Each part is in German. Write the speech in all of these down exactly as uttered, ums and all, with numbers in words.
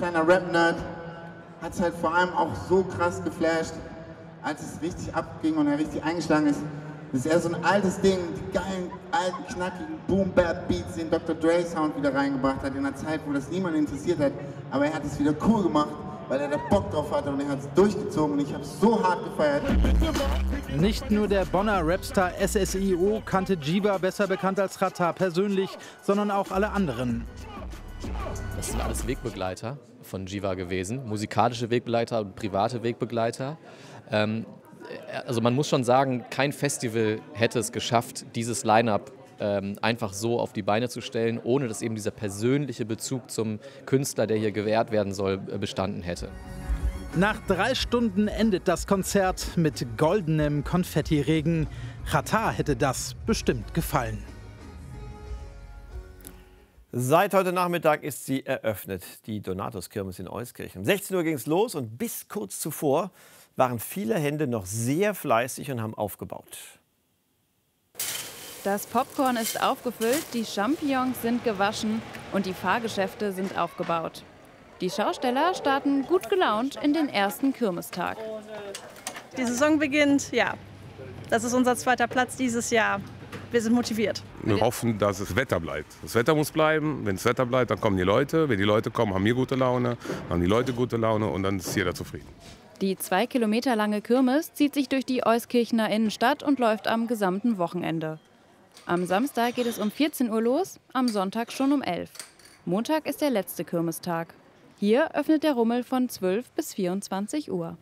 kleiner Rap-Nerd hat es halt vor allem auch so krass geflasht, als es richtig abging und er richtig eingeschlagen ist. Das ist eher so ein altes Ding, die geilen, alten, knackigen Boom-Bap-Beats, den Doktor Dre Sound wieder reingebracht hat, in einer Zeit, wo das niemand interessiert hat. Aber er hat es wieder cool gemacht, weil er da Bock drauf hatte und er hat es durchgezogen und ich habe es so hart gefeiert. Nicht nur der Bonner Rapstar S S I O kannte Jiva, besser bekannt als Xatar, persönlich, sondern auch alle anderen. Das sind alles Wegbegleiter von Jiva gewesen, musikalische Wegbegleiter und private Wegbegleiter. Ähm, also man muss schon sagen, kein Festival hätte es geschafft, dieses Line-Up ähm, einfach so auf die Beine zu stellen, ohne dass eben dieser persönliche Bezug zum Künstler, der hier gewährt werden soll, bestanden hätte. Nach drei Stunden endet das Konzert mit goldenem Konfettiregen. Xatar hätte das bestimmt gefallen. Seit heute Nachmittag ist sie eröffnet, die Donatus-Kirmes in Euskirchen. Um sechzehn Uhr ging es los und bis kurz zuvor waren viele Hände noch sehr fleißig und haben aufgebaut. Das Popcorn ist aufgefüllt, die Champignons sind gewaschen und die Fahrgeschäfte sind aufgebaut. Die Schausteller starten gut gelaunt in den ersten Kirmestag. Die Saison beginnt, ja. Das ist unser zweiter Platz dieses Jahr. Wir sind motiviert. Wir hoffen, dass das Wetter bleibt. Das Wetter muss bleiben. Wenn das Wetter bleibt, dann kommen die Leute. Wenn die Leute kommen, haben wir gute Laune, haben die Leute gute Laune und dann ist jeder zufrieden. Die zwei Kilometer lange Kirmes zieht sich durch die Euskirchener Innenstadt und läuft am gesamten Wochenende. Am Samstag geht es um vierzehn Uhr los, am Sonntag schon um elf. Montag ist der letzte Kirmestag. Hier öffnet der Rummel von zwölf bis vierundzwanzig Uhr.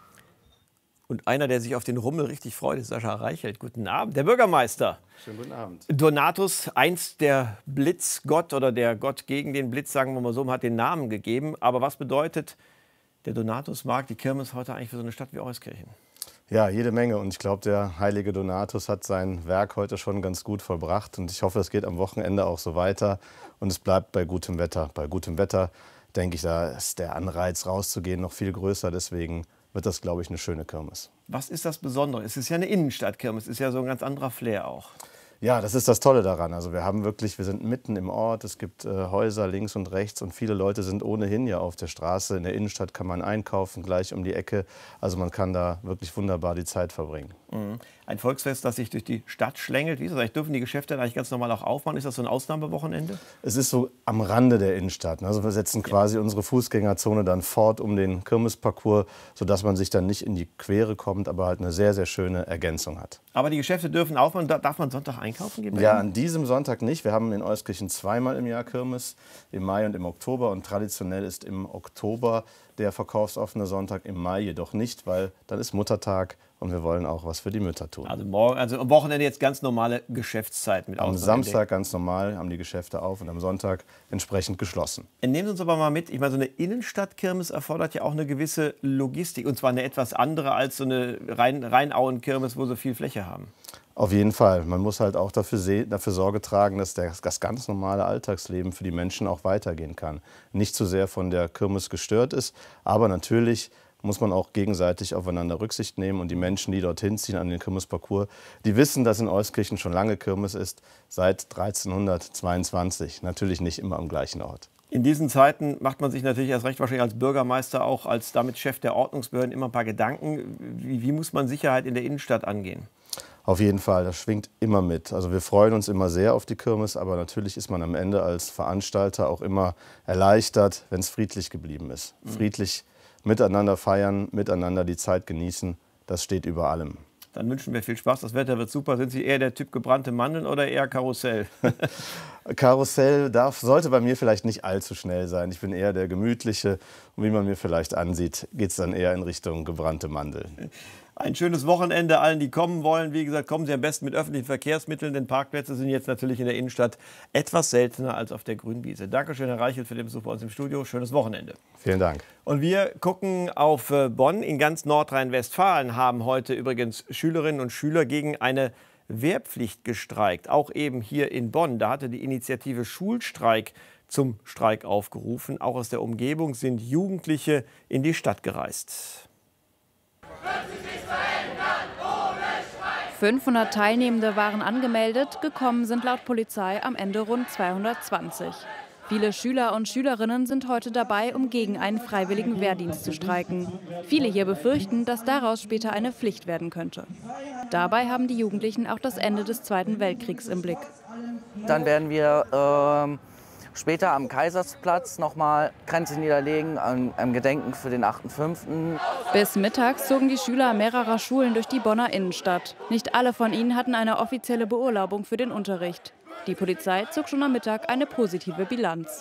Und einer, der sich auf den Rummel richtig freut, ist Sascha Reichelt. Guten Abend, der Bürgermeister. Schönen guten Abend. Donatus, einst der Blitzgott oder der Gott gegen den Blitz, sagen wir mal so, hat den Namen gegeben. Aber was bedeutet der Donatusmarkt, die Kirmes heute eigentlich für so eine Stadt wie Euskirchen? Ja, jede Menge. Und ich glaube, der heilige Donatus hat sein Werk heute schon ganz gut vollbracht. Und ich hoffe, es geht am Wochenende auch so weiter. Und es bleibt bei gutem Wetter. Bei gutem Wetter, denke ich, da ist der Anreiz rauszugehen noch viel größer. Deswegen wird das, glaube ich, eine schöne Kirmes. Was ist das Besondere? Es ist ja eine Innenstadtkirmes, es ist ja so ein ganz anderer Flair auch. Ja, das ist das Tolle daran. Also wir haben wirklich, wir sind mitten im Ort, es gibt äh, Häuser links und rechts und viele Leute sind ohnehin ja auf der Straße. In der Innenstadt kann man einkaufen, gleich um die Ecke. Also man kann da wirklich wunderbar die Zeit verbringen. Mhm. Ein Volksfest, das sich durch die Stadt schlängelt. Wie ist das eigentlich? Dürfen die Geschäfte eigentlich ganz normal auch aufmachen? Ist das so ein Ausnahmewochenende? Es ist so am Rande der Innenstadt. Also wir setzen quasi ja. unsere Fußgängerzone dann fort um den Kirmesparcours, sodass man sich dann nicht in die Quere kommt, aber halt eine sehr, sehr schöne Ergänzung hat. Aber die Geschäfte dürfen aufmachen. Darf man Sonntag einkaufen gehen? Ja, an diesem Sonntag nicht. Wir haben in Euskirchen zweimal im Jahr Kirmes, im Mai und im Oktober. Und traditionell ist im Oktober der verkaufsoffene Sonntag, im Mai jedoch nicht, weil dann ist Muttertag und wir wollen auch was für die Mütter tun. Also, morgen, also am Wochenende jetzt ganz normale Geschäftszeit mit Am Samstag ganz normal haben die Geschäfte auf und am Sonntag entsprechend geschlossen. Nehmen Sie uns aber mal mit, ich meine, so eine Innenstadtkirmes erfordert ja auch eine gewisse Logistik. Und zwar eine etwas andere als so eine Rhein Rheinauen-Kirmes, wo sie viel Fläche haben. Auf jeden Fall. Man muss halt auch dafür, dafür Sorge tragen, dass der, das ganz normale Alltagsleben für die Menschen auch weitergehen kann. Nicht zu sehr von der Kirmes gestört ist, aber natürlich muss man auch gegenseitig aufeinander Rücksicht nehmen. Und die Menschen, die dorthin ziehen an den Kirmesparcours, die wissen, dass in Euskirchen schon lange Kirmes ist, seit dreizehnhundertzweiundzwanzig. Natürlich nicht immer am gleichen Ort. In diesen Zeiten macht man sich natürlich erst recht wahrscheinlich als Bürgermeister, auch als damit Chef der Ordnungsbehörden, immer ein paar Gedanken. Wie, wie muss man Sicherheit in der Innenstadt angehen? Auf jeden Fall, das schwingt immer mit. Also wir freuen uns immer sehr auf die Kirmes, aber natürlich ist man am Ende als Veranstalter auch immer erleichtert, wenn es friedlich geblieben ist. Mhm. Friedlich miteinander feiern, miteinander die Zeit genießen, das steht über allem. Dann wünschen wir viel Spaß, das Wetter wird super. Sind Sie eher der Typ gebrannte Mandeln oder eher Karussell? Karussell darf, sollte bei mir vielleicht nicht allzu schnell sein. Ich bin eher der Gemütliche und wie man mir vielleicht ansieht, geht es dann eher in Richtung gebrannte Mandeln. Ein schönes Wochenende allen, die kommen wollen. Wie gesagt, kommen Sie am besten mit öffentlichen Verkehrsmitteln, denn Parkplätze sind jetzt natürlich in der Innenstadt etwas seltener als auf der Grünwiese. Dankeschön, Herr Reichelt, für den Besuch bei uns im Studio. Schönes Wochenende. Vielen Dank. Und wir gucken auf Bonn. In ganz Nordrhein-Westfalen haben heute übrigens Schülerinnen und Schüler gegen eine Wehrpflicht gestreikt. Auch eben hier in Bonn. Da hatte die Initiative Schulstreik zum Streik aufgerufen. Auch aus der Umgebung sind Jugendliche in die Stadt gereist. fünfhundert Teilnehmende waren angemeldet, gekommen sind laut Polizei am Ende rund zweihundertzwanzig. Viele Schüler und Schülerinnen sind heute dabei, um gegen einen freiwilligen Wehrdienst zu streiken. Viele hier befürchten, dass daraus später eine Pflicht werden könnte. Dabei haben die Jugendlichen auch das Ende des Zweiten Weltkriegs im Blick. Dann werden wir ähm, später am Kaisersplatz nochmal Kränze niederlegen, am, am Gedenken für den achten fünften Bis mittags zogen die Schüler mehrerer Schulen durch die Bonner Innenstadt. Nicht alle von ihnen hatten eine offizielle Beurlaubung für den Unterricht. Die Polizei zog schon am Mittag eine positive Bilanz.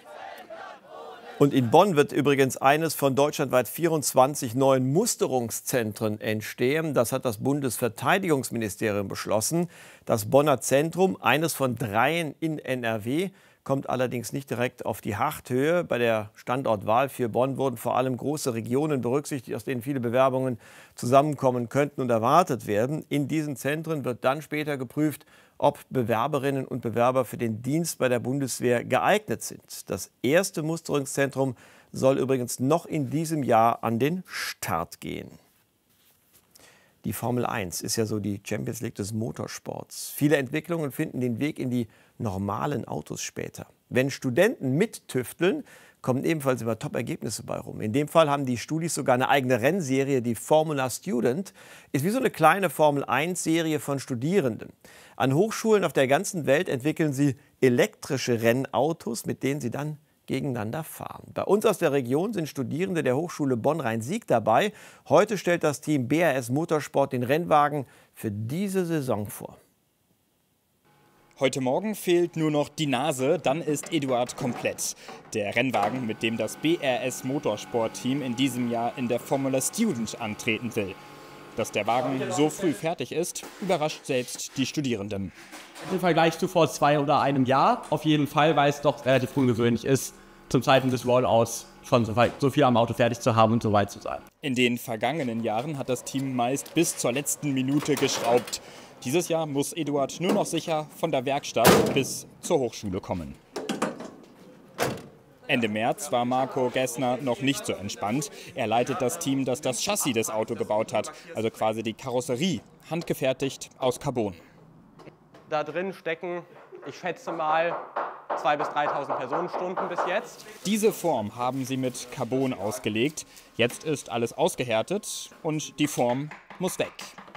Und in Bonn wird übrigens eines von deutschlandweit vierundzwanzig neuen Musterungszentren entstehen. Das hat das Bundesverteidigungsministerium beschlossen. Das Bonner Zentrum, eines von dreien in N R W, kommt allerdings nicht direkt auf die Hachthöhe. Bei der Standortwahl für Bonn wurden vor allem große Regionen berücksichtigt, aus denen viele Bewerbungen zusammenkommen könnten und erwartet werden. In diesen Zentren wird dann später geprüft, ob Bewerberinnen und Bewerber für den Dienst bei der Bundeswehr geeignet sind. Das erste Musterungszentrum soll übrigens noch in diesem Jahr an den Start gehen. Die Formel eins ist ja so die Champions League des Motorsports. Viele Entwicklungen finden den Weg in die normalen Autos später. Wenn Studenten mittüfteln, kommen ebenfalls immer Top-Ergebnisse bei rum. In dem Fall haben die Studis sogar eine eigene Rennserie, die Formula Student. Ist wie so eine kleine Formel eins Serie von Studierenden. An Hochschulen auf der ganzen Welt entwickeln sie elektrische Rennautos, mit denen sie dann gegeneinander fahren. Bei uns aus der Region sind Studierende der Hochschule Bonn-Rhein-Sieg dabei. Heute stellt das Team B R S Motorsport den Rennwagen für diese Saison vor. Heute Morgen fehlt nur noch die Nase, dann ist Eduard komplett. Der Rennwagen, mit dem das B R S Motorsport-Team in diesem Jahr in der Formula Student antreten will. Dass der Wagen so früh fertig ist, überrascht selbst die Studierenden. Im Vergleich zu vor zwei oder einem Jahr auf jeden Fall, weil es doch relativ ungewöhnlich ist, zum Zeitpunkt des Rollouts schon so, weit, so viel am Auto fertig zu haben und so weit zu sein. In den vergangenen Jahren hat das Team meist bis zur letzten Minute geschraubt. Dieses Jahr muss Eduard nur noch sicher von der Werkstatt bis zur Hochschule kommen. Ende März war Marco Gessner noch nicht so entspannt. Er leitet das Team, das das Chassis des Autos gebaut hat, also quasi die Karosserie, handgefertigt aus Carbon. Da drin stecken, ich schätze mal, zweitausend bis dreitausend Personenstunden bis jetzt. Diese Form haben sie mit Carbon ausgelegt. Jetzt ist alles ausgehärtet und die Form muss weg.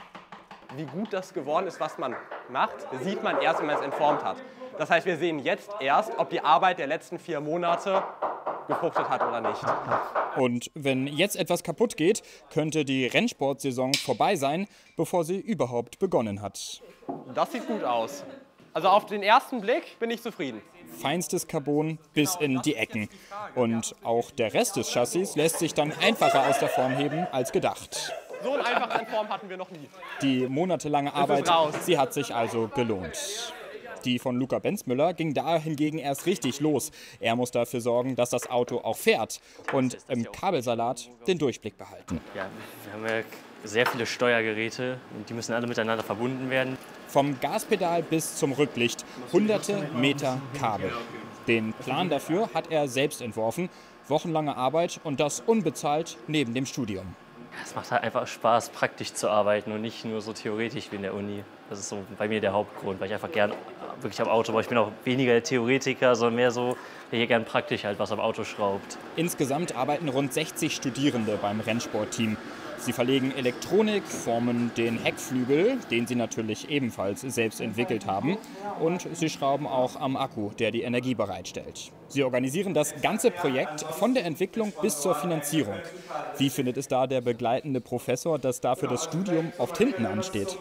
Wie gut das geworden ist, was man macht, sieht man erst, wenn man es entformt hat. Das heißt, wir sehen jetzt erst, ob die Arbeit der letzten vier Monate gefruchtet hat oder nicht. Und wenn jetzt etwas kaputt geht, könnte die Rennsportsaison vorbei sein, bevor sie überhaupt begonnen hat. Das sieht gut aus. Also auf den ersten Blick bin ich zufrieden. Feinstes Carbon bis in die Ecken. Und auch der Rest des Chassis lässt sich dann einfacher aus der Form heben als gedacht. So eine einfache Form hatten wir noch nie. Die monatelange Arbeit, sie hat sich also gelohnt. Die von Luca Benzmüller ging da hingegen erst richtig los. Er muss dafür sorgen, dass das Auto auch fährt und im Kabelsalat den Durchblick behalten. Ja, wir haben ja sehr viele Steuergeräte und die müssen alle miteinander verbunden werden. Vom Gaspedal bis zum Rücklicht, hunderte Meter Kabel. Den Plan dafür hat er selbst entworfen. Wochenlange Arbeit und das unbezahlt neben dem Studium. Es macht halt einfach Spaß, praktisch zu arbeiten und nicht nur so theoretisch wie in der Uni. Das ist so bei mir der Hauptgrund, weil ich einfach gern wirklich am Auto baue. Ich bin auch weniger der Theoretiker, sondern mehr so, der hier gern praktisch halt was am Auto schraubt. Insgesamt arbeiten rund sechzig Studierende beim Rennsportteam. Sie verlegen Elektronik, formen den Heckflügel, den sie natürlich ebenfalls selbst entwickelt haben. Und sie schrauben auch am Akku, der die Energie bereitstellt. Sie organisieren das ganze Projekt von der Entwicklung bis zur Finanzierung. Wie findet es da der begleitende Professor, dass dafür das Studium oft hinten ansteht?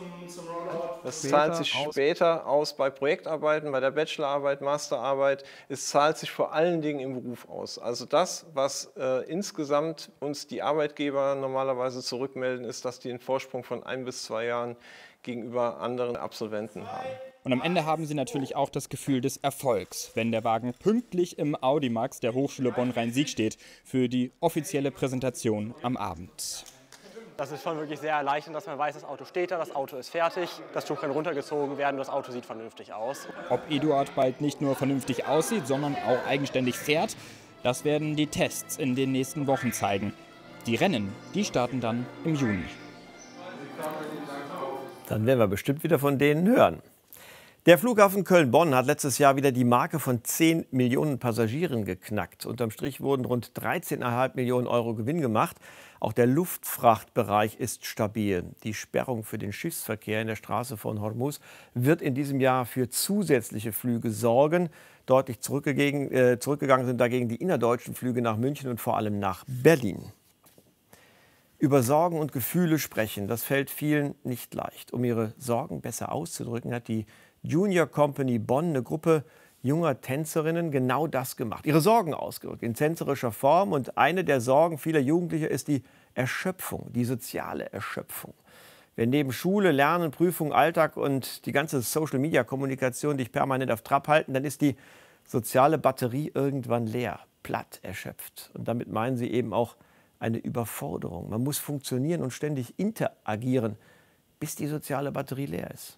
Das zahlt sich später aus bei Projektarbeiten, bei der Bachelorarbeit, Masterarbeit. Es zahlt sich vor allen Dingen im Beruf aus. Also das, was äh, insgesamt uns die Arbeitgeber normalerweise zurückmelden, ist, dass die einen Vorsprung von ein bis zwei Jahren gegenüber anderen Absolventen haben. Und am Ende haben sie natürlich auch das Gefühl des Erfolgs, wenn der Wagen pünktlich im Audimax der Hochschule Bonn-Rhein-Sieg steht für die offizielle Präsentation am Abend. Das ist schon wirklich sehr erleichternd, dass man weiß, das Auto steht da, das Auto ist fertig, das Tuch kann runtergezogen werden, das Auto sieht vernünftig aus. Ob Eduard bald nicht nur vernünftig aussieht, sondern auch eigenständig fährt, das werden die Tests in den nächsten Wochen zeigen. Die Rennen, die starten dann im Juni. Dann werden wir bestimmt wieder von denen hören. Der Flughafen Köln-Bonn hat letztes Jahr wieder die Marke von zehn Millionen Passagieren geknackt. Unterm Strich wurden rund dreizehn Komma fünf Millionen Euro Gewinn gemacht. Auch der Luftfrachtbereich ist stabil. Die Sperrung für den Schiffsverkehr in der Straße von Hormuz wird in diesem Jahr für zusätzliche Flüge sorgen. Deutlich zurückgegangen, äh, zurückgegangen sind dagegen die innerdeutschen Flüge nach München und vor allem nach Berlin. Über Sorgen und Gefühle sprechen, das fällt vielen nicht leicht. Um ihre Sorgen besser auszudrücken, hat die Junior Company Bonn, eine Gruppe junger Tänzerinnen, genau das gemacht. Ihre Sorgen ausgedrückt in tänzerischer Form. Und eine der Sorgen vieler Jugendlicher ist die Erschöpfung, die soziale Erschöpfung. Wenn neben Schule, Lernen, Prüfung, Alltag und die ganze Social-Media-Kommunikation dich permanent auf Trab halten, dann ist die soziale Batterie irgendwann leer, platt, erschöpft. Und damit meinen sie eben auch eine Überforderung. Man muss funktionieren und ständig interagieren, bis die soziale Batterie leer ist.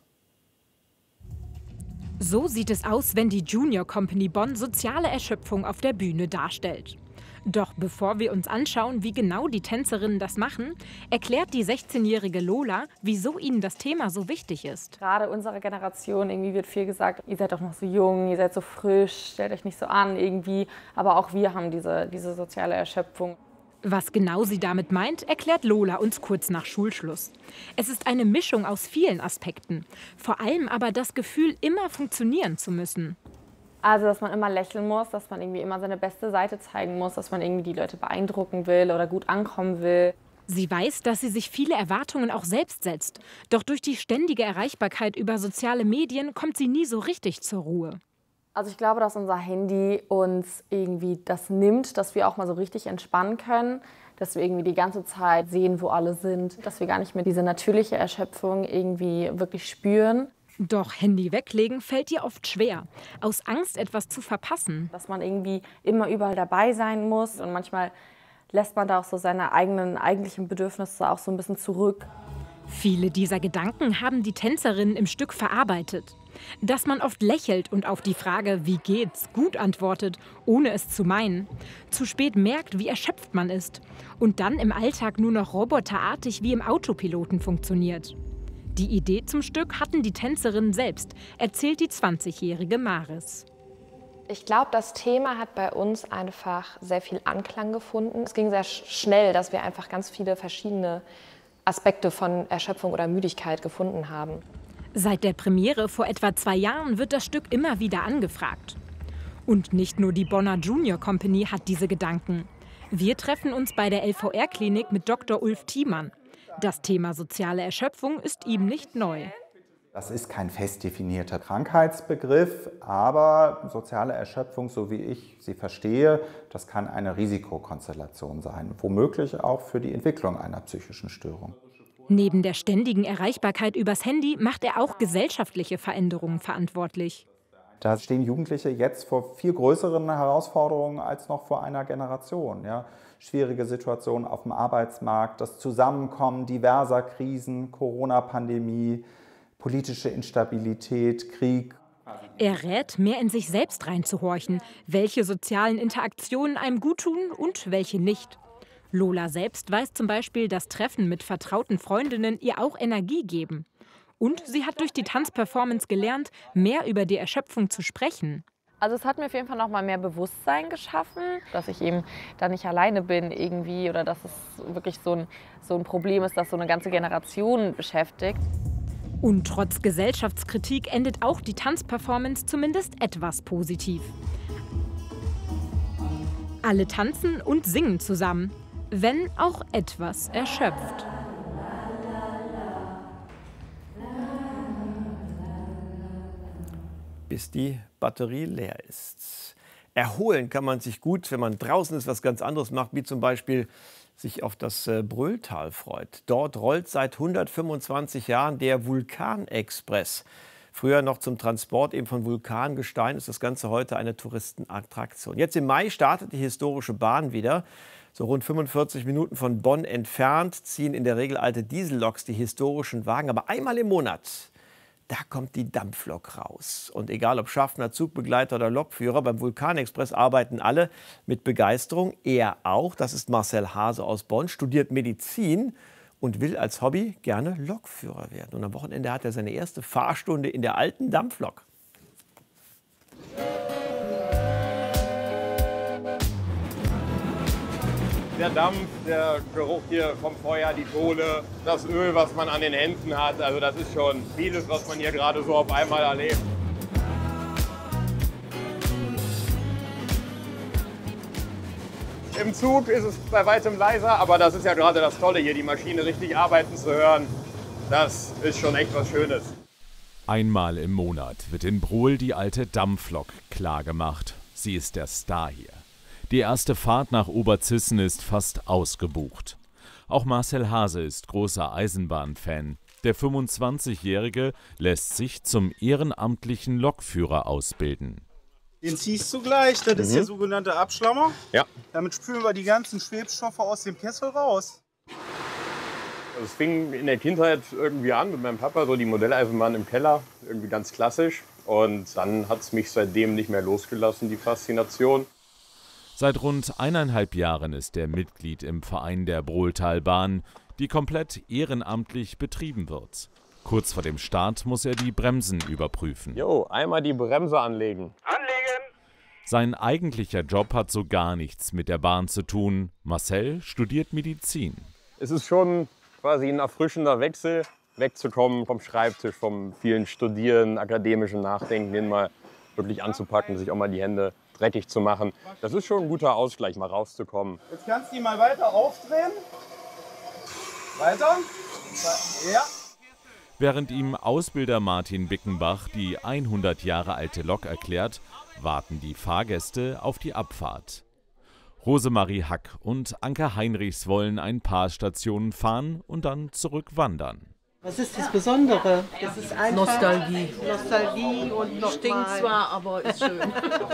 So sieht es aus, wenn die Junior Company Bonn soziale Erschöpfung auf der Bühne darstellt. Doch bevor wir uns anschauen, wie genau die Tänzerinnen das machen, erklärt die sechzehnjährige Lola, wieso ihnen das Thema so wichtig ist. Gerade unserer Generation irgendwie wird viel gesagt, ihr seid doch noch so jung, ihr seid so frisch, stellt euch nicht so an irgendwie. Aber auch wir haben diese, diese soziale Erschöpfung. Was genau sie damit meint, erklärt Lola uns kurz nach Schulschluss. Es ist eine Mischung aus vielen Aspekten. Vor allem aber das Gefühl, immer funktionieren zu müssen. Also, dass man immer lächeln muss, dass man irgendwie immer seine beste Seite zeigen muss, dass man irgendwie die Leute beeindrucken will oder gut ankommen will. Sie weiß, dass sie sich viele Erwartungen auch selbst setzt. Doch durch die ständige Erreichbarkeit über soziale Medien kommt sie nie so richtig zur Ruhe. Also ich glaube, dass unser Handy uns irgendwie das nimmt, dass wir auch mal so richtig entspannen können, dass wir irgendwie die ganze Zeit sehen, wo alle sind, dass wir gar nicht mehr diese natürliche Erschöpfung irgendwie wirklich spüren. Doch Handy weglegen fällt ihr oft schwer, aus Angst, etwas zu verpassen. Dass man irgendwie immer überall dabei sein muss und manchmal lässt man da auch so seine eigenen eigentlichen Bedürfnisse auch so ein bisschen zurück. Viele dieser Gedanken haben die Tänzerinnen im Stück verarbeitet. Dass man oft lächelt und auf die Frage, wie geht's, gut antwortet, ohne es zu meinen. Zu spät merkt, wie erschöpft man ist. Und dann im Alltag nur noch roboterartig wie im Autopiloten funktioniert. Die Idee zum Stück hatten die Tänzerinnen selbst, erzählt die zwanzigjährige Maris. Ich glaube, das Thema hat bei uns einfach sehr viel Anklang gefunden. Es ging sehr schnell, dass wir einfach ganz viele verschiedene Aspekte von Erschöpfung oder Müdigkeit gefunden haben. Seit der Premiere vor etwa zwei Jahren wird das Stück immer wieder angefragt. Und nicht nur die Bonner Junior Company hat diese Gedanken. Wir treffen uns bei der L V R-Klinik mit Doktor Ulf Thiemann. Das Thema soziale Erschöpfung ist ihm nicht neu. Das ist kein fest definierter Krankheitsbegriff, aber soziale Erschöpfung, so wie ich sie verstehe, das kann eine Risikokonstellation sein, womöglich auch für die Entwicklung einer psychischen Störung. Neben der ständigen Erreichbarkeit übers Handy macht er auch gesellschaftliche Veränderungen verantwortlich. Da stehen Jugendliche jetzt vor viel größeren Herausforderungen als noch vor einer Generation. Ja? Schwierige Situationen auf dem Arbeitsmarkt, das Zusammenkommen diverser Krisen, Corona-Pandemie, politische Instabilität, Krieg. Er rät, mehr in sich selbst reinzuhorchen, welche sozialen Interaktionen einem guttun und welche nicht. Lola selbst weiß zum Beispiel, dass Treffen mit vertrauten Freundinnen ihr auch Energie geben. Und sie hat durch die Tanzperformance gelernt, mehr über die Erschöpfung zu sprechen. Also es hat mir auf jeden Fall noch mal mehr Bewusstsein geschaffen, dass ich eben da nicht alleine bin irgendwie oder dass es wirklich so ein, so ein Problem ist, das so eine ganze Generation beschäftigt. Und trotz Gesellschaftskritik endet auch die Tanzperformance zumindest etwas positiv. Alle tanzen und singen zusammen, wenn auch etwas erschöpft. Bis die Batterie leer ist. Erholen kann man sich gut, wenn man draußen ist, was ganz anderes macht, wie zum Beispiel sich auf das Brölltal freut. Dort rollt seit hundertfünfundzwanzig Jahren der Vulkanexpress. Früher noch zum Transport eben von Vulkangestein, ist das Ganze heute eine Touristenattraktion. Jetzt im Mai startet die historische Bahn wieder. So rund fünfundvierzig Minuten von Bonn entfernt ziehen in der Regel alte Dieselloks die historischen Wagen. Aber einmal im Monat, da kommt die Dampflok raus. Und egal ob Schaffner, Zugbegleiter oder Lokführer, beim Vulkanexpress arbeiten alle mit Begeisterung. Er auch, das ist Marcel Hase aus Bonn, studiert Medizin und will als Hobby gerne Lokführer werden. Und am Wochenende hat er seine erste Fahrstunde in der alten Dampflok. Der Dampf, der Geruch hier vom Feuer, die Kohle, das Öl, was man an den Händen hat, also das ist schon vieles, was man hier gerade so auf einmal erlebt. Im Zug ist es bei weitem leiser, aber das ist ja gerade das Tolle hier, die Maschine richtig arbeiten zu hören. Das ist schon echt was Schönes. Einmal im Monat wird in Brohl die alte Dampflok klargemacht. Sie ist der Star hier. Die erste Fahrt nach Oberzissen ist fast ausgebucht. Auch Marcel Hase ist großer Eisenbahnfan. Der fünfundzwanzigjährige lässt sich zum ehrenamtlichen Lokführer ausbilden. Den ziehst du gleich, das ist Mhm. der sogenannte Abschlammer. Ja. Damit spülen wir die ganzen Schwebstoffe aus dem Kessel raus. Es fing in der Kindheit irgendwie an mit meinem Papa, so die Modelleisenbahn im Keller, irgendwie ganz klassisch. Und dann hat es mich seitdem nicht mehr losgelassen, die Faszination. Seit rund eineinhalb Jahren ist er Mitglied im Verein der Brohltalbahn, die komplett ehrenamtlich betrieben wird. Kurz vor dem Start muss er die Bremsen überprüfen. Jo, einmal die Bremse anlegen. Sein eigentlicher Job hat so gar nichts mit der Bahn zu tun. Marcel studiert Medizin. Es ist schon quasi ein erfrischender Wechsel, wegzukommen vom Schreibtisch, vom vielen Studieren, akademischen Nachdenken, hin mal wirklich anzupacken, sich auch mal die Hände dreckig zu machen. Das ist schon ein guter Ausgleich, mal rauszukommen. Jetzt kannst du die mal weiter aufdrehen. Weiter. Ja. Während ihm Ausbilder Martin Bickenbach die hundert Jahre alte Lok erklärt, warten die Fahrgäste auf die Abfahrt. Rosemarie Hack und Anke Heinrichs wollen ein paar Stationen fahren und dann zurückwandern. Was ist das Besondere? Das ist einfach Nostalgie. Nostalgie und noch Stinkt mal. zwar, aber ist schön.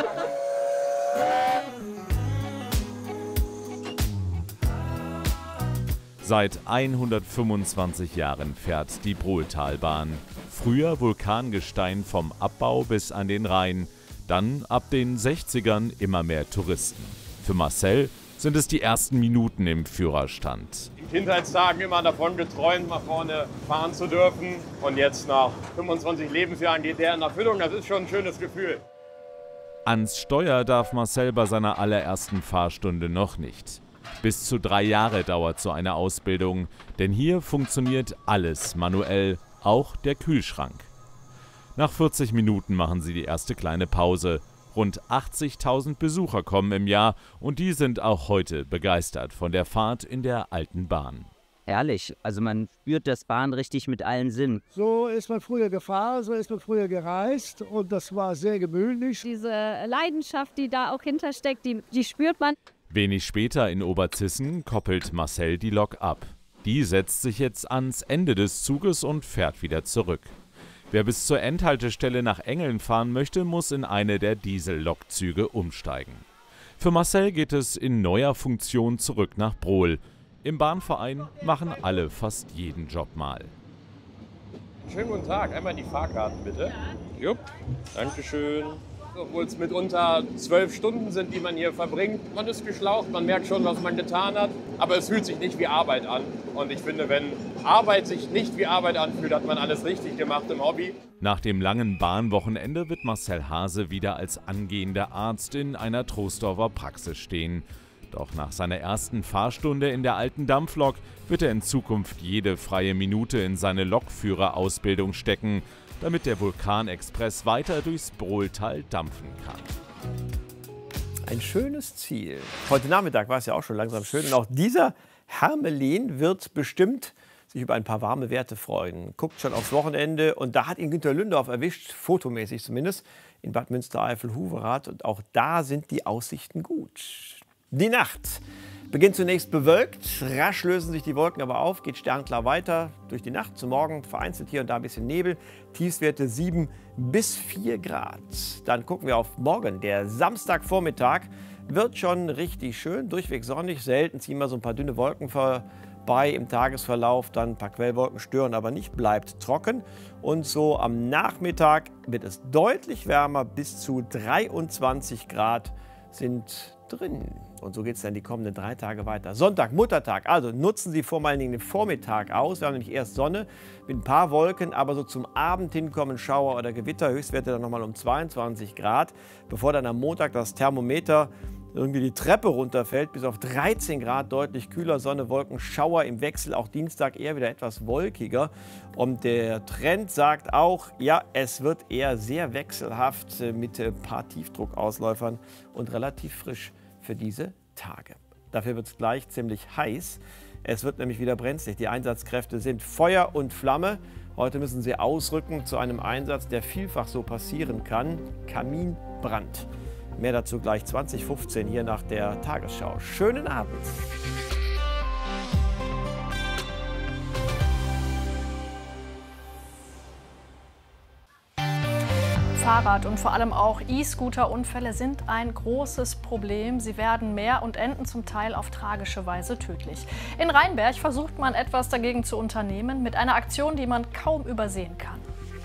Seit hundertfünfundzwanzig Jahren fährt die Brohltalbahn. Früher Vulkangestein vom Abbau bis an den Rhein, dann ab den sechzigern immer mehr Touristen. Für Marcel sind es die ersten Minuten im Führerstand. In Kindheitstagen immer davon geträumt, mal vorne fahren zu dürfen. Und jetzt nach fünfundzwanzig Lebensjahren geht der in Erfüllung. Das ist schon ein schönes Gefühl. Ans Steuer darf Marcel bei seiner allerersten Fahrstunde noch nicht. Bis zu drei Jahre dauert so eine Ausbildung, denn hier funktioniert alles manuell, auch der Kühlschrank. Nach vierzig Minuten machen sie die erste kleine Pause. Rund achtzigtausend Besucher kommen im Jahr und die sind auch heute begeistert von der Fahrt in der alten Bahn. Herrlich, also man spürt das Bahn richtig mit allen Sinnen. So ist man früher gefahren, so ist man früher gereist und das war sehr gemütlich. Diese Leidenschaft, die da auch hintersteckt, die, die spürt man. Wenig später in Oberzissen koppelt Marcel die Lok ab. Die setzt sich jetzt ans Ende des Zuges und fährt wieder zurück. Wer bis zur Endhaltestelle nach Engeln fahren möchte, muss in eine der Diesellokzüge umsteigen. Für Marcel geht es in neuer Funktion zurück nach Brohl. Im Bahnverein machen alle fast jeden Job mal. Schönen guten Tag. Einmal die Fahrkarten, bitte. Jupp, Dankeschön. Obwohl es mitunter zwölf Stunden sind, die man hier verbringt. Man ist geschlaucht, man merkt schon, was man getan hat. Aber es fühlt sich nicht wie Arbeit an. Und ich finde, wenn Arbeit sich nicht wie Arbeit anfühlt, hat man alles richtig gemacht im Hobby. Nach dem langen Bahnwochenende wird Marcel Hase wieder als angehender Arzt in einer Troisdorfer Praxis stehen. Doch nach seiner ersten Fahrstunde in der alten Dampflok wird er in Zukunft jede freie Minute in seine Lokführerausbildung stecken, damit der Vulkanexpress weiter durchs Brohltal dampfen kann. Ein schönes Ziel. Heute Nachmittag war es ja auch schon langsam schön. Und auch dieser Hermelin wird bestimmt sich über ein paar warme Werte freuen. Guckt schon aufs Wochenende und da hat ihn Günter Lündorf erwischt, fotomäßig zumindest, in Bad Münstereifel-Huverath. Und auch da sind die Aussichten gut. Die Nacht beginnt zunächst bewölkt, rasch lösen sich die Wolken aber auf, geht sternklar weiter durch die Nacht. Zum Morgen vereinzelt hier und da ein bisschen Nebel, Tiefstwerte sieben bis vier Grad. Dann gucken wir auf morgen. Der Samstagvormittag wird schon richtig schön, durchweg sonnig. Selten ziehen wir so ein paar dünne Wolken vorbei im Tagesverlauf. Dann ein paar Quellwolken stören, aber nicht, bleibt trocken. Und so am Nachmittag wird es deutlich wärmer, bis zu dreiundzwanzig Grad sind drin. Und so geht es dann die kommenden drei Tage weiter. Sonntag, Muttertag. Also nutzen Sie vor allen Dingen den Vormittag aus. Wir haben nämlich erst Sonne mit ein paar Wolken, aber so zum Abend hin kommen Schauer oder Gewitter. Höchstwerte dann nochmal um zweiundzwanzig Grad, bevor dann am Montag das Thermometer irgendwie die Treppe runterfällt, bis auf dreizehn Grad, deutlich kühler, Sonne, Wolken, Schauer im Wechsel, auch Dienstag eher wieder etwas wolkiger. Und der Trend sagt auch, ja, es wird eher sehr wechselhaft mit ein paar Tiefdruckausläufern und relativ frisch für diese Tage. Dafür wird es gleich ziemlich heiß. Es wird nämlich wieder brenzlig. Die Einsatzkräfte sind Feuer und Flamme. Heute müssen sie ausrücken zu einem Einsatz, der vielfach so passieren kann: Kaminbrand. Mehr dazu gleich zwanzig fünfzehn hier nach der Tagesschau. Schönen Abend. Fahrrad und vor allem auch E-Scooter-Unfälle sind ein großes Problem. Sie werden mehr und enden zum Teil auf tragische Weise tödlich. In Rheinberg versucht man etwas dagegen zu unternehmen mit einer Aktion, die man kaum übersehen kann.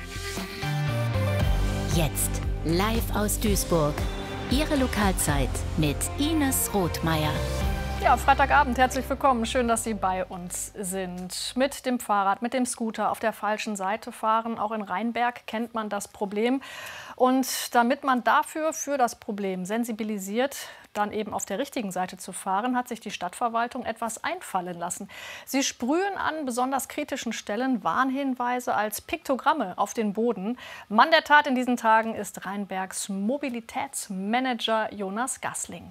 Jetzt live aus Duisburg. Ihre Lokalzeit mit Ines Rothmeier. Ja, Freitagabend, herzlich willkommen. Schön, dass Sie bei uns sind. Mit dem Fahrrad, mit dem Scooter auf der falschen Seite fahren. Auch in Rheinberg kennt man das Problem. Und damit man dafür für das Problem sensibilisiert, dann eben auf der richtigen Seite zu fahren, hat sich die Stadtverwaltung etwas einfallen lassen. Sie sprühen an besonders kritischen Stellen Warnhinweise als Piktogramme auf den Boden. Mann der Tat in diesen Tagen ist Rheinbergs Mobilitätsmanager Jonas Gassling.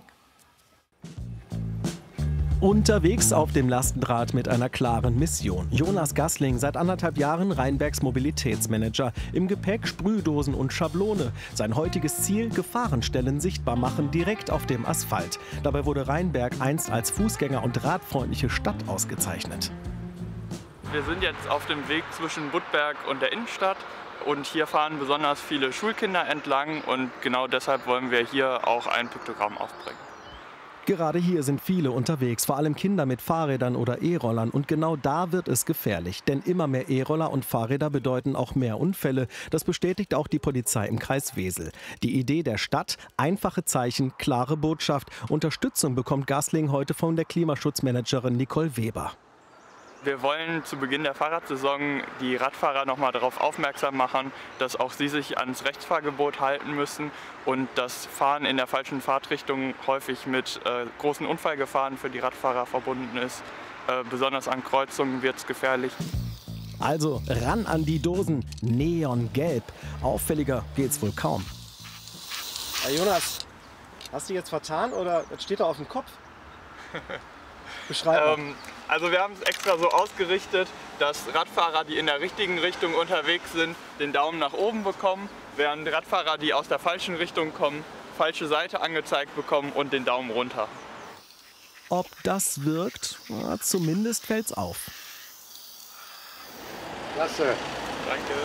Unterwegs auf dem Lastenrad mit einer klaren Mission. Jonas Gassling, seit anderthalb Jahren Rheinbergs Mobilitätsmanager. Im Gepäck Sprühdosen und Schablone. Sein heutiges Ziel: Gefahrenstellen sichtbar machen, direkt auf dem Asphalt. Dabei wurde Rheinberg einst als fußgänger- und radfreundliche Stadt ausgezeichnet. Wir sind jetzt auf dem Weg zwischen Budberg und der Innenstadt. Und hier fahren besonders viele Schulkinder entlang. Und genau deshalb wollen wir hier auch ein Piktogramm aufbringen. Gerade hier sind viele unterwegs, vor allem Kinder mit Fahrrädern oder E-Rollern. Und genau da wird es gefährlich. Denn immer mehr E-Roller und Fahrräder bedeuten auch mehr Unfälle. Das bestätigt auch die Polizei im Kreis Wesel. Die Idee der Stadt: einfache Zeichen, klare Botschaft. Unterstützung bekommt Gassling heute von der Klimaschutzmanagerin Nicole Weber. Wir wollen zu Beginn der Fahrradsaison die Radfahrer noch mal darauf aufmerksam machen, dass auch sie sich ans Rechtsfahrgebot halten müssen und das Fahren in der falschen Fahrtrichtung häufig mit äh, großen Unfallgefahren für die Radfahrer verbunden ist. Äh, besonders an Kreuzungen wird es gefährlich. Also ran an die Dosen, neongelb. Auffälliger geht's wohl kaum. Hey Jonas, hast du jetzt vertan oder das steht da auf dem Kopf? Beschreib ähm, also wir haben es extra so ausgerichtet, dass Radfahrer, die in der richtigen Richtung unterwegs sind, den Daumen nach oben bekommen, während Radfahrer, die aus der falschen Richtung kommen, falsche Seite angezeigt bekommen und den Daumen runter. Ob das wirkt? Na, zumindest fällt's auf. Klasse. Danke.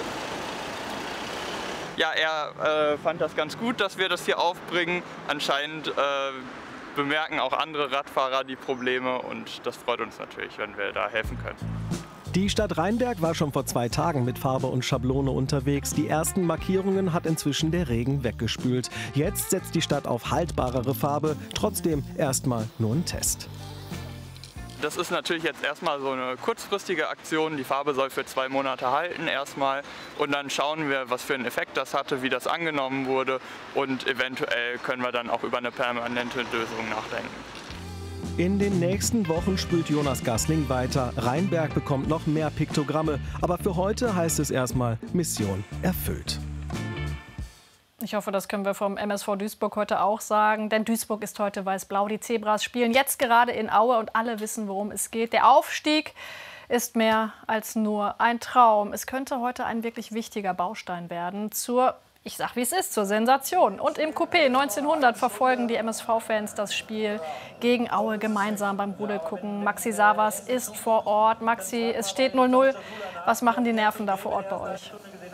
Ja, er äh, fand das ganz gut, dass wir das hier aufbringen. Anscheinend äh, bemerken auch andere Radfahrer die Probleme und das freut uns natürlich, wenn wir da helfen können. Die Stadt Rheinberg war schon vor zwei Tagen mit Farbe und Schablone unterwegs. Die ersten Markierungen hat inzwischen der Regen weggespült. Jetzt setzt die Stadt auf haltbarere Farbe, trotzdem erstmal nur ein Test. Das ist natürlich jetzt erstmal so eine kurzfristige Aktion. Die Farbe soll für zwei Monate halten erstmal und dann schauen wir, was für einen Effekt das hatte, wie das angenommen wurde und eventuell können wir dann auch über eine permanente Lösung nachdenken. In den nächsten Wochen sprüht Jonas Gassling weiter. Rheinberg bekommt noch mehr Piktogramme, aber für heute heißt es erstmal Mission erfüllt. Ich hoffe, das können wir vom M S V Duisburg heute auch sagen, denn Duisburg ist heute weiß-blau. Die Zebras spielen jetzt gerade in Aue und alle wissen, worum es geht. Der Aufstieg ist mehr als nur ein Traum. Es könnte heute ein wirklich wichtiger Baustein werden zur, ich sag wie es ist, zur Sensation. Und im Coupé neunzehnhundert verfolgen die M S V-Fans das Spiel gegen Aue gemeinsam beim Rudelgucken. Maxi Savas ist vor Ort. Maxi, es steht null null. Was machen die Nerven da vor Ort bei euch?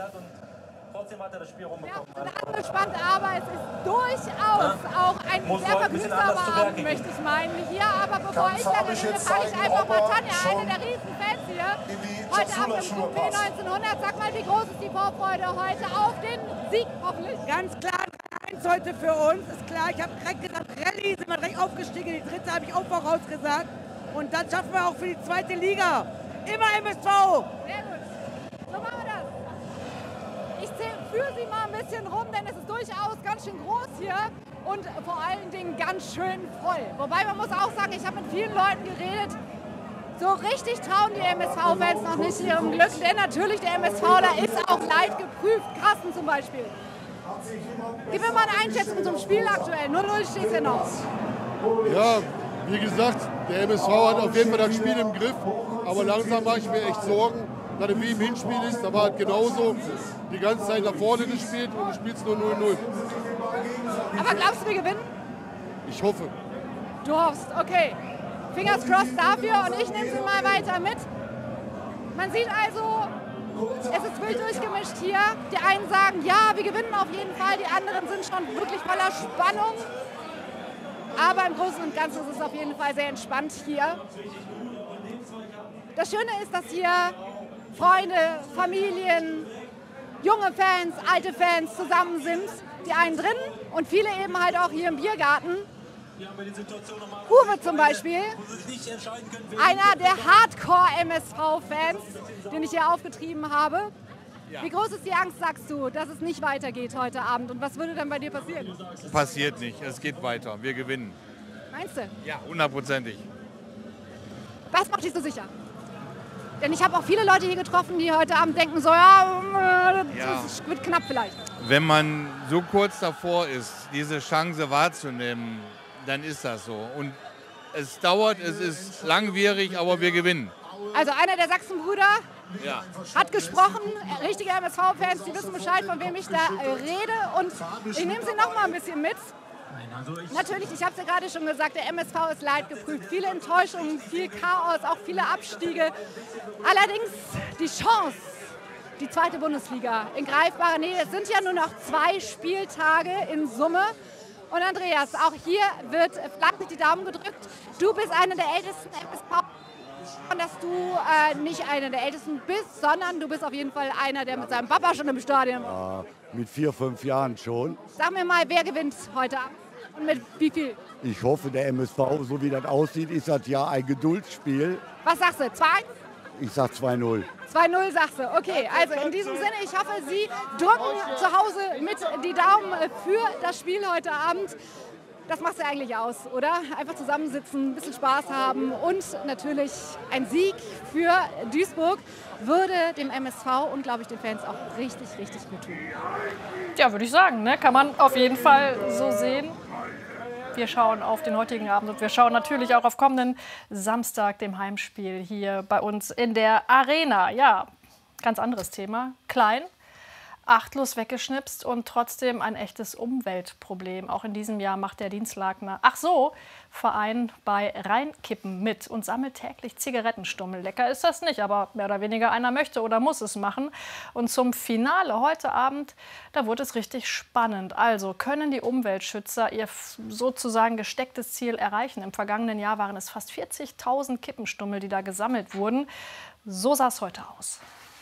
Ja, angespannt, aber es ist durchaus auch ein sehr vergnügsamer Abend, möchte ich meinen, hier. Aber bevor ich lange rede, frage ich einfach mal Tanja, eine der Riesenfans hier. Heute Abend im Coupé neunzehnhundert. Sag mal, wie groß ist die Vorfreude heute auf den Sieg, hoffentlich? Ganz klar, eins heute für uns, ist klar. Ich habe direkt gesagt, Rallye, sind wir direkt aufgestiegen. Die dritte habe ich auch vorausgesagt. Und dann schaffen wir auch für die zweite Liga. Immer M S V. Sehr gut. So machen wir das. Ich führe Sie mal ein bisschen rum, denn es ist durchaus ganz schön groß hier. Und vor allen Dingen ganz schön voll. Wobei man muss auch sagen, ich habe mit vielen Leuten geredet. So richtig trauen die M S V-Fans noch nicht ihrem Glück, denn natürlich der MSVler ist auch leidgeprüft. Carsten zum Beispiel. Gib mir mal eine Einschätzung zum Spiel aktuell. null null steht es ja noch. Ja, wie gesagt, der M S V hat auf jeden Fall das Spiel im Griff. Aber langsam mache ich mir echt Sorgen, dass er wie im Hinspiel ist. Aber hat genauso die ganze Zeit nach vorne gespielt und du spielst nur null null. Aber glaubst du, wir gewinnen? Ich hoffe. Du hoffst, okay. Fingers crossed dafür und ich nehme sie mal weiter mit. Man sieht also, es ist wild durchgemischt hier. Die einen sagen, ja, wir gewinnen auf jeden Fall. Die anderen sind schon wirklich voller Spannung. Aber im Großen und Ganzen ist es auf jeden Fall sehr entspannt hier. Das Schöne ist, dass hier Freunde, Familien, junge Fans, alte Fans zusammen sind. Die einen drin und viele eben halt auch hier im Biergarten. Uwe zum Beispiel, einer der Hardcore-M S V-Fans, den ich hier aufgetrieben habe. Wie groß ist die Angst, sagst du, dass es nicht weitergeht heute Abend? Und was würde dann bei dir passieren? Passiert nicht, es geht weiter, wir gewinnen. Meinst du? Ja, hundertprozentig. Was macht dich so sicher? Denn ich habe auch viele Leute hier getroffen, die heute Abend denken, so ja, das Ja. wird knapp vielleicht. Wenn man so kurz davor ist, diese Chance wahrzunehmen, dann ist das so. Und es dauert, es ist langwierig, aber wir gewinnen. Also einer der Sachsenbrüder Ja. hat gesprochen, richtige M S V-Fans, die wissen Bescheid, von wem ich da äh, rede. Und ich nehme sie noch mal ein bisschen mit. Natürlich, ich habe es ja gerade schon gesagt, der M S V ist leidgeprüft. Viele Enttäuschungen, viel Chaos, auch viele Abstiege. Allerdings die Chance, die zweite Bundesliga in greifbarer Nähe. Es sind ja nur noch zwei Spieltage in Summe. Und Andreas, auch hier wird fleißig die Daumen gedrückt. Du bist einer der ältesten M S V. Und dass du äh, nicht einer der Ältesten bist, sondern du bist auf jeden Fall einer, der mit seinem Papa schon im Stadion war. Ja, mit vier, fünf Jahren schon. Sag mir mal, wer gewinnt heute Abend und mit wie viel? Ich hoffe, der M S V, so wie das aussieht, ist das ja ein Geduldsspiel. Was sagst du, zwei? Ich sag zwei null. zwei null sagst du. Okay, also in diesem Sinne, ich hoffe, Sie drücken zu Hause mit die Daumen für das Spiel heute Abend. Das macht es ja eigentlich aus, oder? Einfach zusammensitzen, ein bisschen Spaß haben und natürlich ein Sieg für Duisburg würde dem M S V und, glaube ich, den Fans auch richtig, richtig gut tun. Ja, würde ich sagen, ne? Kann man auf jeden Fall so sehen. Wir schauen auf den heutigen Abend und wir schauen natürlich auch auf kommenden Samstag, dem Heimspiel hier bei uns in der Arena. Ja, ganz anderes Thema. Klein, achtlos weggeschnipst und trotzdem ein echtes Umweltproblem. Auch in diesem Jahr macht der Dienstlakener Ach so Verein bei Rheinkippen mit und sammelt täglich Zigarettenstummel. Lecker ist das nicht, aber mehr oder weniger einer möchte oder muss es machen. Und zum Finale heute Abend, da wurde es richtig spannend. Also können die Umweltschützer ihr sozusagen gestecktes Ziel erreichen? Im vergangenen Jahr waren es fast vierzigtausend Kippenstummel, die da gesammelt wurden. So sah es heute aus.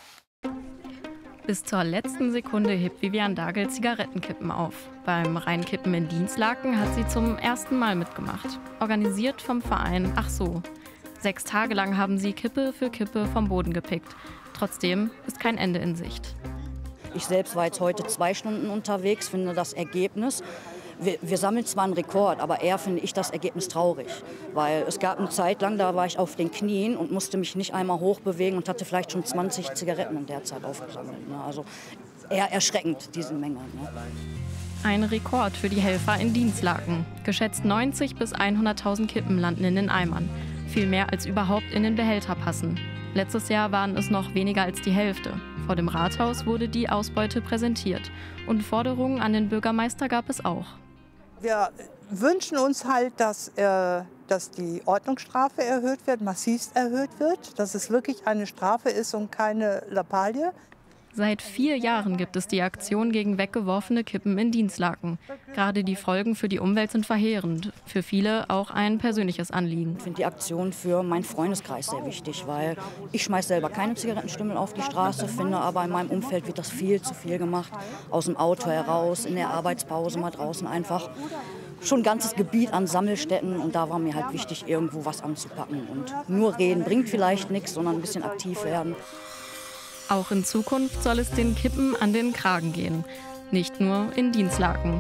Bis zur letzten Sekunde hebt Vivian Dagel Zigarettenkippen auf. Beim Rheinkippen in Dienstlaken hat sie zum ersten Mal mitgemacht. Organisiert vom Verein Ach so. Sechs Tage lang haben sie Kippe für Kippe vom Boden gepickt. Trotzdem ist kein Ende in Sicht. Ich selbst war jetzt heute zwei Stunden unterwegs, finde das Ergebnis. Wir, wir sammeln zwar einen Rekord, aber eher finde ich das Ergebnis traurig. Weil es gab eine Zeit lang, da war ich auf den Knien und musste mich nicht einmal hochbewegen und hatte vielleicht schon zwanzig Zigaretten in der Zeit aufgesammelt. Ne? Also eher erschreckend, diese Menge. Ne? Ein Rekord für die Helfer in Dienstlaken. Geschätzt neunzig bis hunderttausend Kippen landen in den Eimern. Viel mehr als überhaupt in den Behälter passen. Letztes Jahr waren es noch weniger als die Hälfte. Vor dem Rathaus wurde die Ausbeute präsentiert. Und Forderungen an den Bürgermeister gab es auch. Wir wünschen uns halt, dass, äh, dass die Ordnungsstrafe erhöht wird, massivst erhöht wird, dass es wirklich eine Strafe ist und keine Lappalie. Seit vier Jahren gibt es die Aktion gegen weggeworfene Kippen in Dinslaken. Gerade die Folgen für die Umwelt sind verheerend. Für viele auch ein persönliches Anliegen. Ich finde die Aktion für meinen Freundeskreis sehr wichtig, weil ich schmeiße selber keine Zigarettenstummel auf die Straße, finde aber in meinem Umfeld wird das viel zu viel gemacht. Aus dem Auto heraus, in der Arbeitspause mal draußen einfach. Schon ein ganzes Gebiet an Sammelstätten und da war mir halt wichtig, irgendwo was anzupacken. Und nur reden bringt vielleicht nichts, sondern ein bisschen aktiv werden. Auch in Zukunft soll es den Kippen an den Kragen gehen, nicht nur in Dinslaken.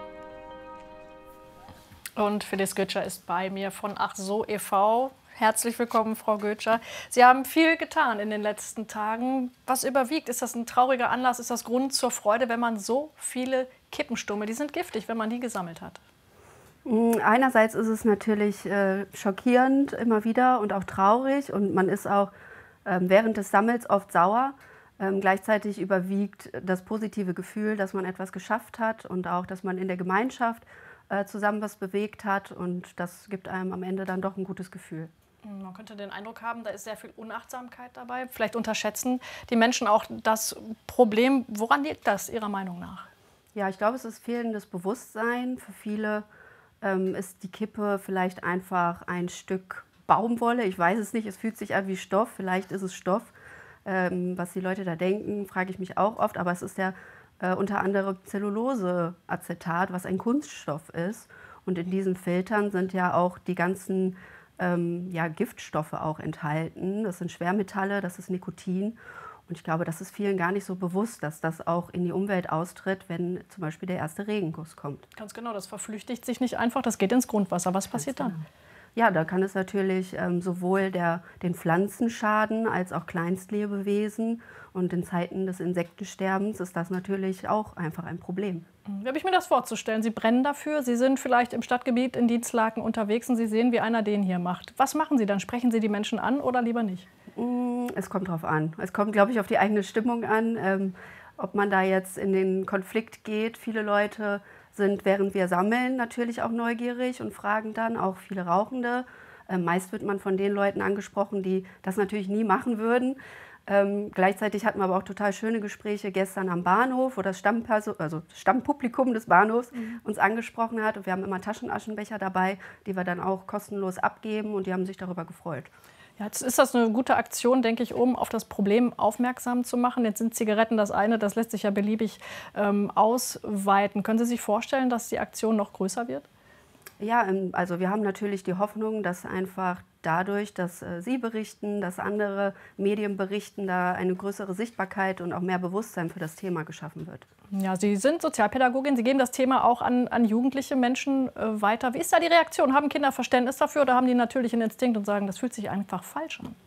Und Phyllis Götscher ist bei mir von Ach so e V Herzlich willkommen, Frau Götscher. Sie haben viel getan in den letzten Tagen. Was überwiegt? Ist das ein trauriger Anlass? Ist das Grund zur Freude, wenn man so viele Kippenstummel, die sind giftig, wenn man die gesammelt hat? Einerseits ist es natürlich äh, schockierend immer wieder und auch traurig und man ist auch ähm, während des Sammels oft sauer. Ähm, gleichzeitig überwiegt das positive Gefühl, dass man etwas geschafft hat und auch, dass man in der Gemeinschaft äh, zusammen was bewegt hat und das gibt einem am Ende dann doch ein gutes Gefühl. Man könnte den Eindruck haben, da ist sehr viel Unachtsamkeit dabei. Vielleicht unterschätzen die Menschen auch das Problem. Woran liegt das Ihrer Meinung nach? Ja, ich glaube, es ist fehlendes Bewusstsein. Für viele ähm, ist die Kippe vielleicht einfach ein Stück Baumwolle. Ich weiß es nicht, es fühlt sich an wie Stoff. Vielleicht ist es Stoff. Ähm, was die Leute da denken, frage ich mich auch oft. Aber es ist ja äh, unter anderem Zelluloseacetat, was ein Kunststoff ist. Und in diesen Filtern sind ja auch die ganzen ähm, ja, Giftstoffe auch enthalten. Das sind Schwermetalle, das ist Nikotin. Und ich glaube, das ist vielen gar nicht so bewusst, dass das auch in die Umwelt austritt, wenn zum Beispiel der erste Regenguss kommt. Ganz genau, das verflüchtigt sich nicht einfach, das geht ins Grundwasser. Was passiert dann? Ja, da kann es natürlich ähm, sowohl der, den Pflanzen schaden, als auch Kleinstlebewesen. Und in Zeiten des Insektensterbens ist das natürlich auch einfach ein Problem. Wie habe ich mir das vorzustellen? Sie brennen dafür, Sie sind vielleicht im Stadtgebiet in Dinslaken unterwegs und Sie sehen, wie einer den hier macht. Was machen Sie dann? Sprechen Sie die Menschen an oder lieber nicht? Es kommt drauf an. Es kommt, glaube ich, auf die eigene Stimmung an, ähm, ob man da jetzt in den Konflikt geht. Viele Leute sind, während wir sammeln, natürlich auch neugierig und fragen dann, auch viele Rauchende. Ähm, meist wird man von den Leuten angesprochen, die das natürlich nie machen würden. Ähm, gleichzeitig hatten wir aber auch total schöne Gespräche gestern am Bahnhof, wo das Stammperso also Stammpublikum des Bahnhofs mhm. uns angesprochen hat. Und wir haben immer Taschenaschenbecher dabei, die wir dann auch kostenlos abgeben und die haben sich darüber gefreut. Ja, jetzt ist das eine gute Aktion, denke ich, um auf das Problem aufmerksam zu machen. Jetzt sind Zigaretten das eine, das lässt sich ja beliebig ähm, ausweiten. Können Sie sich vorstellen, dass die Aktion noch größer wird? Ja, also wir haben natürlich die Hoffnung, dass einfach dadurch, dass äh, Sie berichten, dass andere Medien berichten, da eine größere Sichtbarkeit und auch mehr Bewusstsein für das Thema geschaffen wird. Ja, Sie sind Sozialpädagogin, Sie geben das Thema auch an, an jugendliche Menschen äh, weiter. Wie ist da die Reaktion? Haben Kinder Verständnis dafür oder haben die natürlich einen Instinkt und sagen, das fühlt sich einfach falsch an?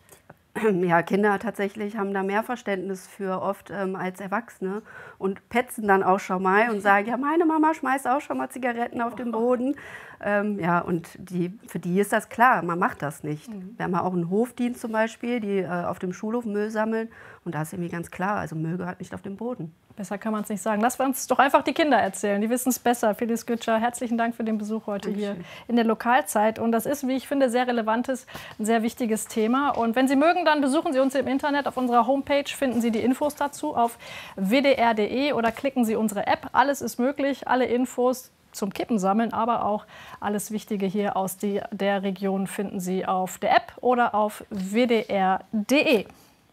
Ja, Kinder tatsächlich haben da mehr Verständnis für oft ähm, als Erwachsene und petzen dann auch schon mal und sagen, ja, meine Mama schmeißt auch schon mal Zigaretten auf den Boden. Ähm, ja, und die, für die ist das klar, man macht das nicht. Mhm. Wir haben ja auch einen Hofdienst zum Beispiel, die äh, auf dem Schulhof Müll sammeln und da ist irgendwie ganz klar, also Müll gehört nicht auf den Boden. Besser kann man es nicht sagen. Lass uns doch einfach die Kinder erzählen. Die wissen es besser. Phyllis Götscher, herzlichen Dank für den Besuch heute Dankeschön. Hier in der Lokalzeit. Und das ist, wie ich finde, sehr relevantes, ein sehr wichtiges Thema. Und wenn Sie mögen, dann besuchen Sie uns im Internet. Auf unserer Homepage finden Sie die Infos dazu auf w d r punkt d e oder klicken Sie unsere App. Alles ist möglich, alle Infos zum Kippensammeln, aber auch alles Wichtige hier aus die, der Region finden Sie auf der App oder auf w d r punkt d e.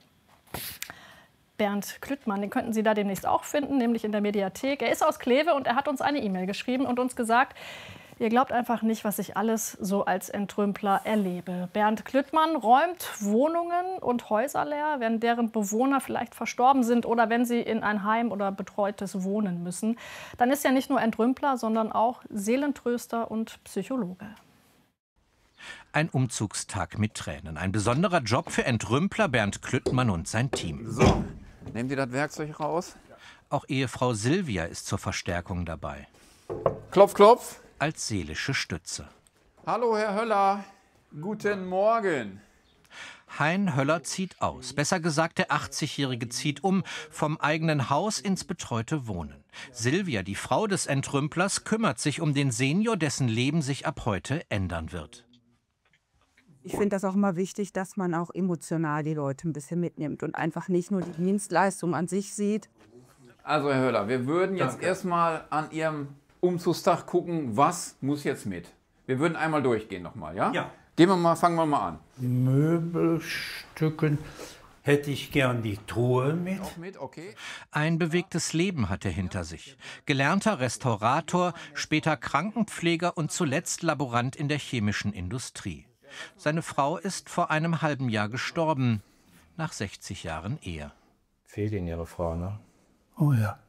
Bernd Klüttmann, den könnten Sie da demnächst auch finden, nämlich in der Mediathek. Er ist aus Kleve und er hat uns eine E-Mail geschrieben und uns gesagt, ihr glaubt einfach nicht, was ich alles so als Entrümpler erlebe. Bernd Klüttmann räumt Wohnungen und Häuser leer, wenn deren Bewohner vielleicht verstorben sind oder wenn sie in ein Heim oder betreutes Wohnen müssen. Dann ist er nicht nur Entrümpler, sondern auch Seelentröster und Psychologe. Ein Umzugstag mit Tränen. Ein besonderer Job für Entrümpler Bernd Klüttmann und sein Team. So, nehmen Sie das Werkzeug raus. Auch Ehefrau Silvia ist zur Verstärkung dabei. Klopf, klopf. Als seelische Stütze. Hallo, Herr Höller. Guten Morgen. Hein Höller zieht aus. Besser gesagt, der achtzigjährige zieht um vom eigenen Haus ins betreute Wohnen. Silvia, die Frau des Entrümplers, kümmert sich um den Senior, dessen Leben sich ab heute ändern wird. Ich finde das auch immer wichtig, dass man auch emotional die Leute ein bisschen mitnimmt und einfach nicht nur die Dienstleistung an sich sieht. Also Herr Höller, wir würden jetzt Danke. erstmal an Ihrem Umzugstag gucken, was muss jetzt mit. Wir würden einmal durchgehen nochmal, ja? Ja. Gehen wir mal, fangen wir mal an. Möbelstücken hätte ich gern die Truhe mit. Auch mit, okay. Ein bewegtes Leben hat er hinter sich. Gelernter Restaurator, später Krankenpfleger und zuletzt Laborant in der chemischen Industrie. Seine Frau ist vor einem halben Jahr gestorben, nach sechzig Jahren Ehe. Fehlt Ihnen Ihre Frau, ne? Oh ja.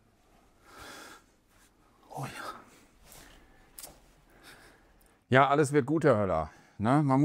Oh ja. Ja, alles wird gut, Herr Höller. Ne? Man